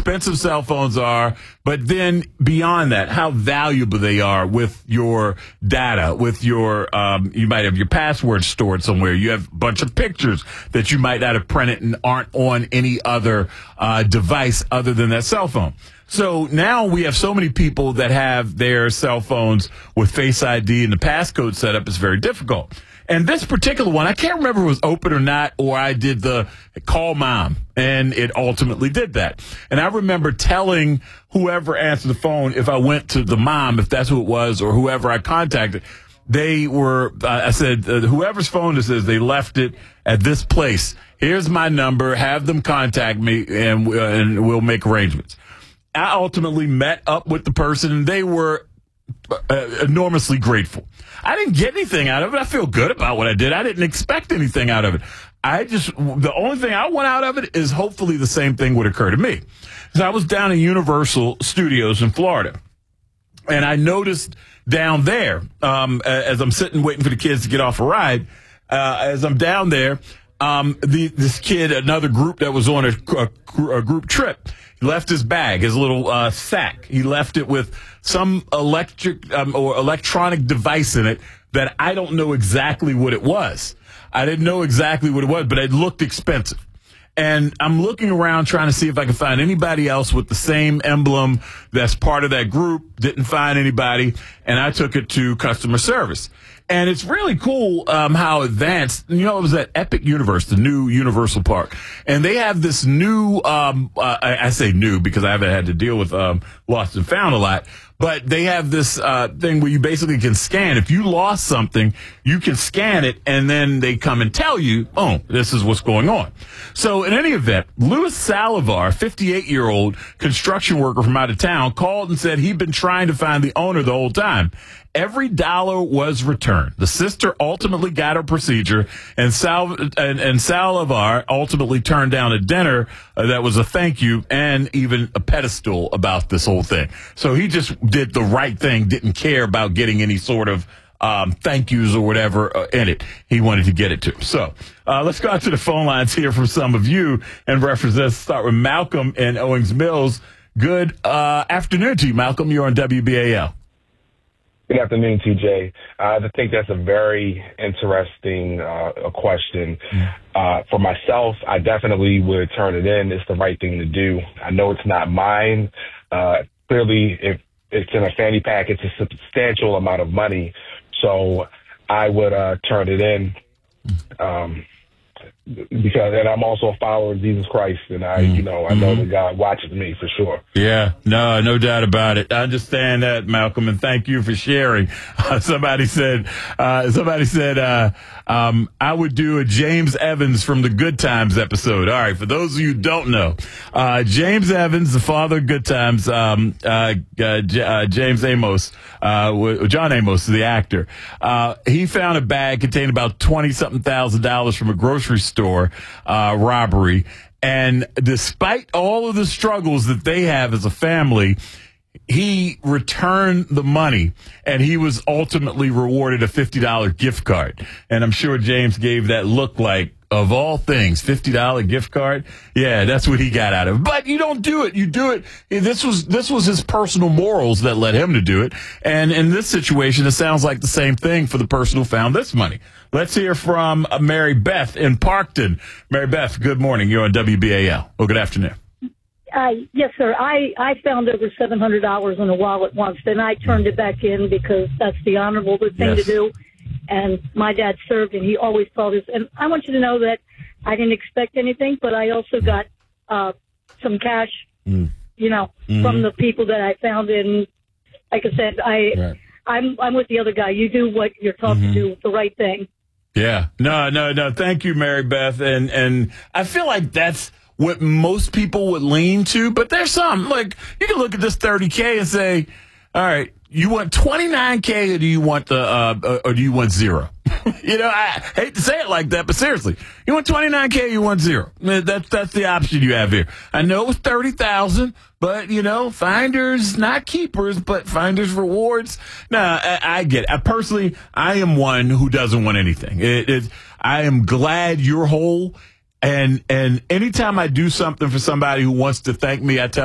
expensive cell phones are, but then beyond that, how valuable they are with your data, with your, you might have your password stored somewhere. You have a bunch of pictures that you might not have printed and aren't on any other device other than that cell phone. So now we have so many people that have their cell phones with Face ID and the passcode set up. It's very difficult. And this particular one, I can't remember if it was open or not, or I did the call mom, and it ultimately did that. And I remember telling whoever answered the phone, if I went to the mom, if that's who it was, or whoever I contacted, they were, I said, whoever's phone this is, they left it at this place. Here's my number. Have them contact me, and we'll make arrangements. I ultimately met up with the person, and they were enormously grateful. I didn't get anything out of it. I feel good about what I did. I didn't expect anything out of it. The only thing I want out of it is hopefully the same thing would occur to me. So I was down at Universal Studios in Florida, and I noticed down there, as I'm sitting waiting for the kids to get off a ride, as I'm down there, this kid, another group that was on a group trip, he left his bag, his little sack. He left it with some electric or electronic device in it that I don't know exactly what it was. I didn't know exactly what it was, but it looked expensive. And I'm looking around trying to see if I can find anybody else with the same emblem that's part of that group. Didn't find anybody, and I took it to customer service. And it's really cool how advanced, it was at Epic Universe, the new Universal Park. And they have this new, I say new because I haven't had to deal with Lost and Found a lot, but they have this thing where you basically can scan. If you lost something, you can scan it, and then they come and tell you, oh, this is what's going on. So in any event, Louis Salivar, 58-year-old construction worker from out of town, called and said he'd been trying to find the owner the whole time. Every dollar was returned. The sister ultimately got her procedure, and Salivar ultimately turned down a dinner that was a thank you and even a pedestal about this whole thing. So he just did the right thing, didn't care about getting any sort of thank yous or whatever in it. He wanted to get it to him. So let's go out to the phone lines here from some of you and reference this. Start with Malcolm in Owings Mills. Good afternoon to you, Malcolm. You're on WBAL. Good afternoon, TJ. I think that's a very interesting question. For myself, I definitely would turn it in. It's the right thing to do. I know it's not mine. Clearly, if it's in a fanny pack, it's a substantial amount of money. So I would turn it in because I'm also a follower of Jesus Christ, and I know that God watches me for sure. Yeah, no doubt about it. I understand that, Malcolm, and thank you for sharing. Somebody said, I would do a James Evans from the Good Times episode. All right, for those of you who don't know, James Evans, the father of Good Times, James Amos, John Amos, the actor, he found a bag containing about $20-something thousand from a grocery store robbery. And despite all of the struggles that they have as a family, he returned the money, and he was ultimately rewarded a $50 gift card. And I'm sure James gave that look like, of all things, $50 gift card. Yeah, that's what he got out of it. But you don't do it. You do it. This was his personal morals that led him to do it. And in this situation, it sounds like the same thing for the person who found this money. Let's hear from Mary Beth in Parkton. Mary Beth, good morning. You're on WBAL. Well, good afternoon. Yes, sir. I found over $700 in a wallet once, and I turned it back in because that's the honorable thing to do. And my dad served, and he always told us. And I want you to know that I didn't expect anything, but I also got some cash, from the people that I found. And like I said, I'm with the other guy. You do what you're taught to do, the right thing. Yeah. No. Thank you, Mary Beth. And I feel like that's what most people would lean to, but there's some, like, you can look at this $30K and say, all right, you want $29K or do you want or do you want zero? I hate to say it like that, but seriously, you want $29K or you want zero? That's the option you have here. I know it was $30,000, but finders, not keepers, but finders rewards. Nah, I get it. Personally, I am one who doesn't want anything. I am glad you're whole. And anytime I do something for somebody who wants to thank me, I tell